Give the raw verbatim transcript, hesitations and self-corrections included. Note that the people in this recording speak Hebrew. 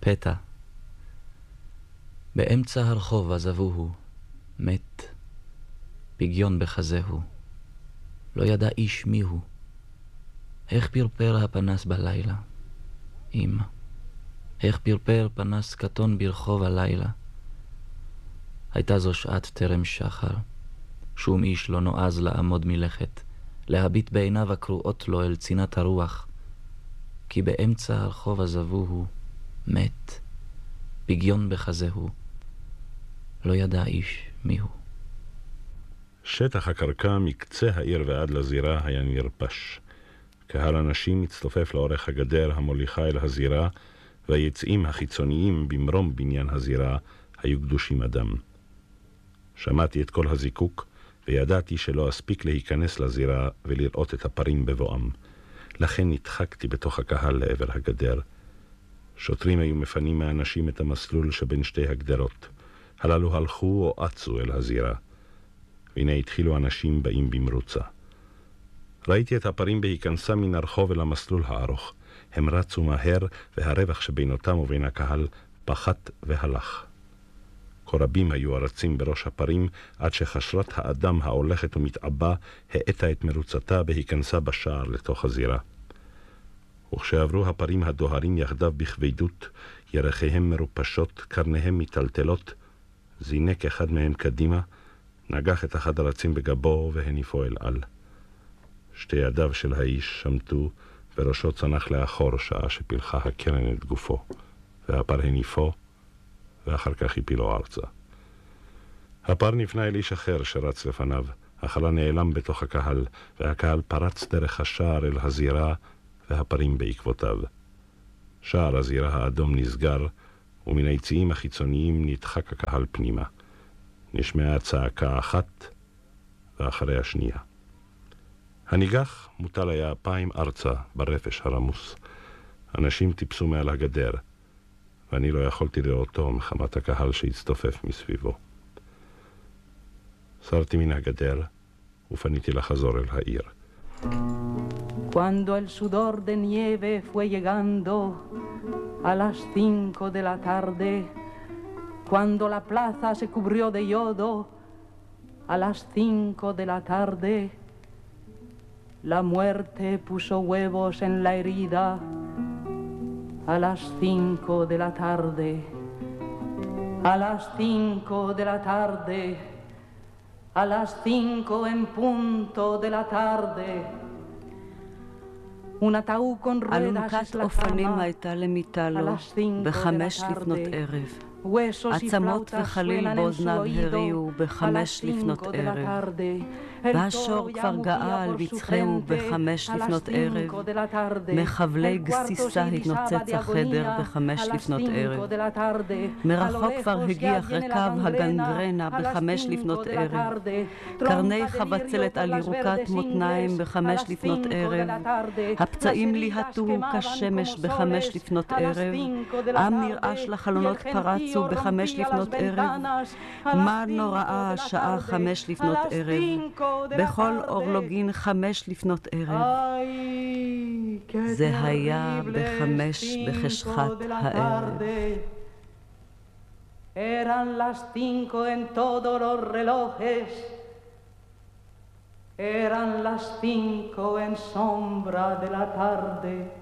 פתע. באמצע הרחוב עזבוהו, מת, פגיון בחזהו. לא ידע איש מיהו. איך פרפר הפנס בלילה? אמא. איך פרפר פנס קטון ברחוב הלילה? הייתה זו שעת טרם שחר. שום איש לא נועז לעמוד מלכת, להביט בעיניו הקרועות לו אל צינת הרוח, כי באמצע הרחוב עזבוהו, מת, פגיון בחזהו. לא ידע איש מיהו. שטח הקרקע מקצה העיר ועד לזירה היה נרפש. קהל אנשים הצטופף לאורך הגדר המוליכה אל הזירה, והיציאים החיצוניים במרום בניין הזירה היו גדושים אדם. שמעתי את כל הזיקוק, וידעתי שלא אספיק להיכנס לזירה ולראות את הפרים בבואם. לכן נדחקתי בתוך הקהל לעבר הגדר. שוטרים היו מפנים מהאנשים את המסלול שבין שתי הגדרות. הללו הלכו או עצו אל הזירה. והנה התחילו אנשים באים במרוצה. ראיתי את הפרים בהיכנסה מן הרחוב אל המסלול הארוך. הם רצו מהר, והרווח שבינותם ובין הקהל פחת והלך. כה רבים היו הרצים בראש הפרים, עד שחשרת האדם ההולכת ומתעבה האטה את מרוצתה בהיכנסה בשער לתוך הזירה. וכשעברו הפרים הדוהרים יחדיו בכבדות, ירחיהם מרופשות, קרניהם מטלטלות, זינק אחד מהם קדימה, נגח את אחד הרצים בגבו והניפו אל על. שתי ידיו של האיש שמטו, וראשו צנח לאחור שעה שפילחה הקרן את גופו, והפר הניפו, ואחר כך הפילו ארצה. הפר נפנה אל איש אחר שרץ לפניו, החלה נעלם בתוך הקהל, והקהל פרץ דרך השער אל הזירה, והפרים בעקבותיו. שער הזירה האדום נסגר, ומן היציאים החיצוניים נדחק הקהל פנימה. נשמעה צעקה אחת, ואחרי השנייה. הניגח מוטל היה אפיים ארצה ברפש הרמוס. אנשים טיפסו מעל הגדר, ואני לא יכולתי לראותו מחמת הקהל שהצטופף מסביבו. סרתי מן הגדר, ופניתי לחזור אל העיר. Cuando el sudor de nieve fue llegando a las cinco de la tarde, cuando la plaza se cubrió de yodo a las cinco de la tarde, la muerte puso huevos en la herida a las cinco de la tarde, a las cinco de la tarde, a las cinco en punto de la tarde. אלונקת אופנים הייתה למיטלו בחמש לפנות ערב. עצמות וחליל באוזניו הריעו בחמש לפנות ערב. והשור כבר גאה על מצחהו בחמש לפנות ערב. מחבלי גסיסה התנוצץ החדר בחמש לפנות ערב. מרחוק כבר הגיח רקב הגנגרנה בחמש לפנות ערב. קרני חבצלת על ירוקת מותניים בחמש לפנות ערב. הפצעים ליהטו כשמש בחמש לפנות ערב. עם נרעש לחלונות פרצו בחמש לפנות ערב. מה נוראה השעה חמש לפנות ערב. בכל אורלוגין חמש לפנות ערב. זה היה בחמש בחשכת הערב. Eran las cinco en todos los relojes. Eran las cinco en sombra de la tarde.